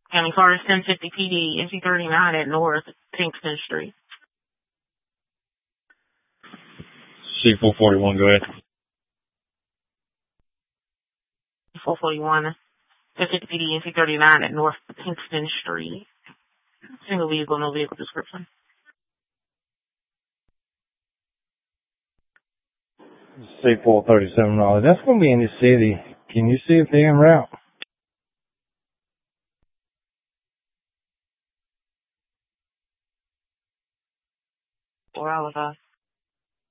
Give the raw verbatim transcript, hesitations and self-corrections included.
County car is ten fifty P D, N C thirty-nine at North Pinkston Street. C four forty-one, go ahead. four forty-one, ten fifty P D, N C thirty-nine at North Pinkston Street. Single vehicle, no vehicle description. C four thirty-seven, Raleigh. That's going to be in the city. Can you see if they're en route? Four hours off.